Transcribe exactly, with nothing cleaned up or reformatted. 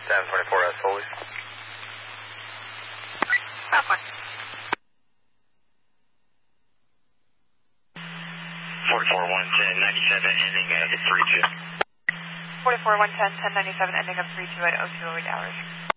seven twenty-four S Foley. South one. forty-four one ten ninety-seven ending at three two. forty-four one ten ten ninety-seven ending of three two at oh two oh eight hours.